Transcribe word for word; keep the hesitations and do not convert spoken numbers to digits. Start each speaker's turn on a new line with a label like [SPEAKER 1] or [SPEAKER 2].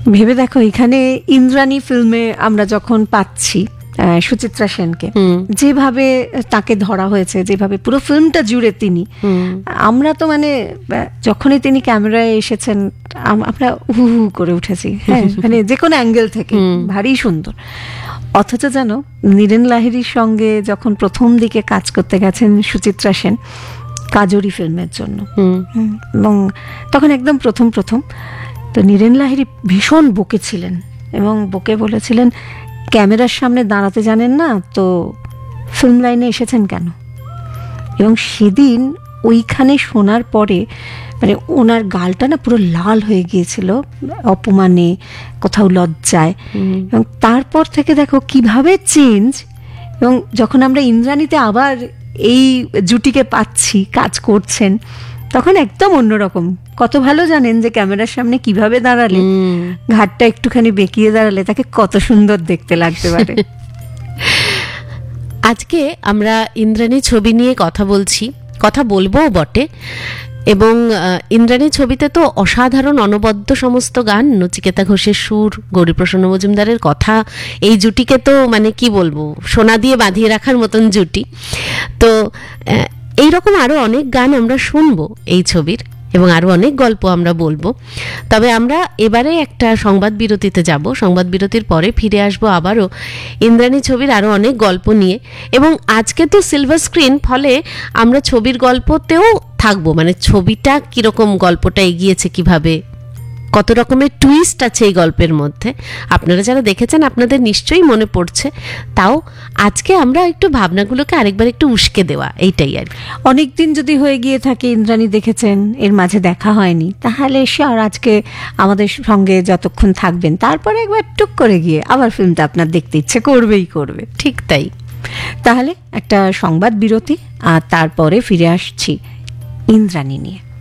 [SPEAKER 1] ভেবে দেখো, এখানে ইন্দ্রাণী ফিল্মে আমরা যখন পাচ্ছি সুচিত্রা সেনকে, যেভাবে তাকে ধরা হয়েছে, যেভাবে পুরো ফিল্মটা জুড়ে তিনি, আমরা তো মানে যখনই তিনি ক্যামেরায় এসেছেন আমরা হু হু করে উঠেছি, হ্যাঁ, মানে যে কোনো অ্যাঙ্গেল থেকে, ভারী সুন্দর। অথচ জানো, নীরেন লাহিড়ীর সঙ্গে যখন প্রথম দিকে কাজ করতে গেছেন সুচিত্রা সেন কাজরি ফিল্মের জন্য, এবং তখন একদম প্রথম প্রথম তো নীরেন লাহিড়ী ভীষণ বকেছিলেন এবং বকে বলেছিলেন, ক্যামেরার সামনে দাঁড়াতে জানেন না তো ফিল্ম লাইনে এসেছেন কেন? এবং সেদিন ওইখানে শোনার পরে মানে ওনার গালটা না পুরো লাল হয়ে গিয়েছিল অপমানে, কোথাও লজ্জায়। এবং তারপর থেকে দেখো কিভাবে চেঞ্জ। এবং যখন আমরা ইন্দ্রাণীতে আবার এই জুটিকে পাচ্ছি, কাজ করছেন, তখন একদম অন্যরকম। কত ভালো জানেন যে ক্যামেরার সামনে কিভাবে দাঁড়ালে, ঘাটটা একটুখানি বেঁকিয়ে দাঁড়ালে তাকে কত সুন্দর দেখতে লাগতে পারে।
[SPEAKER 2] আজকে আমরা ইন্দ্রাণী ছবি নিয়ে কথা বলছি, কথা বলবোও বটে। এবং ইন্দ্রাণী ছবিতে তো অসাধারণ অনবদ্য সমস্ত গান, নচিকেতা ঘোষের সুর, গৌরীপ্রসন্ন মজুমদারের কথা, এই জুটিকে তো মানে কি বলবো, সোনা দিয়ে বাঁধিয়ে রাখার মতন জুটি। তো এইরকম আরও অনেক গান আমরা শুনবো এই ছবির, এবং আরও অনেক গল্প আমরা বলবো। তবে আমরা এবারে একটা সংবাদ বিরতিতে যাব, সংবাদ বিরতির পরে ফিরে আসবো আবারও ইন্দ্রাণী ছবির আরও অনেক গল্প নিয়ে। এবং আজকে তো সিলভার স্ক্রিন, ফলে আমরা ছবির গল্পতেও থাকবো, মানে ছবিটা কীরকম, গল্পটা এগিয়েছে কিভাবে, কত রকমের টুইস্ট আছে এই গল্পের মধ্যে। আপনারা যারা দেখেছেন আপনাদের নিশ্চয়ই মনে পড়ছে, তাও আজকে আমরা একটু ভাবনাগুলোকে আরেকবার একটু উস্কে দেওয়া, এইটাই আর।
[SPEAKER 1] অনেকদিন যদি হয়ে গিয়ে থাকে ইন্দ্রাণী দেখেছেন, এর মাঝে দেখা হয়নি, তাহলে এসে আর আজকে আমাদের সঙ্গে যতক্ষণ থাকবেন, তারপরে একবার টুক করে গিয়ে আবার ফিল্মটা আপনার দেখতে ইচ্ছে করবেই করবে।
[SPEAKER 2] ঠিক তাই।
[SPEAKER 1] তাহলে একটা সংবাদ বিরতি, আর তারপরে ফিরে আসছি ইন্দ্রাণী নিয়ে।